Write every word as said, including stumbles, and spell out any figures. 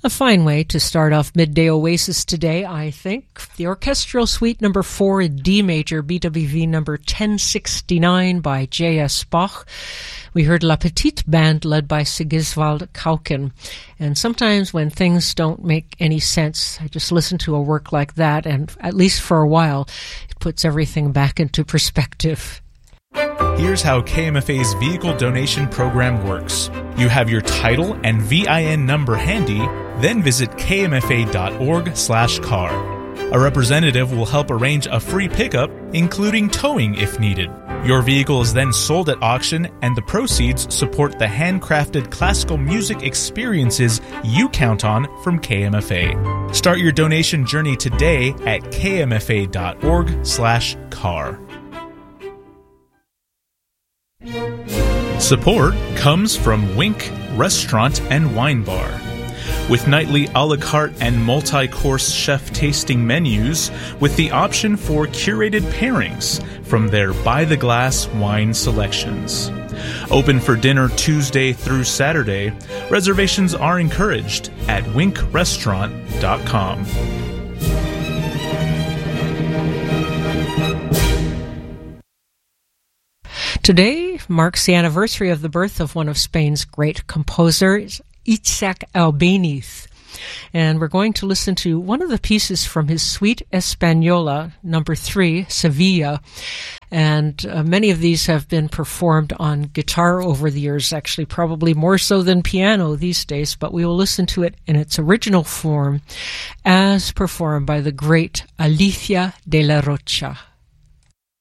A fine way to start off Midday Oasis today, I think. The Orchestral Suite number four in D major, B W V number ten sixty-nine by J S Bach. We heard La Petite Band led by Sigiswald Kauken. And sometimes when things don't make any sense, I just listen to a work like that, and at least for a while, it puts everything back into perspective. Here's how K M F A's vehicle donation program works. You have your title and V I N number handy, then visit k m f a dot org slash car. A representative will help arrange a free pickup, including towing if needed. Your vehicle is then sold at auction, and the proceeds support the handcrafted classical music experiences you count on from K M F A. Start your donation journey today at k m f a dot org slash car. Support comes from Wink Restaurant and Wine Bar. With nightly a la carte and multi-course chef tasting menus with the option for curated pairings from their by-the-glass wine selections. Open for dinner Tuesday through Saturday. Reservations are encouraged at wink restaurant dot com. Today marks the anniversary of the birth of one of Spain's great composers, Isaac Albéniz. And we're going to listen to one of the pieces from his Suite Española, number three, Sevilla. And uh, many of these have been performed on guitar over the years, actually probably more so than piano these days, but we will listen to it in its original form as performed by the great Alicia de la Rocha.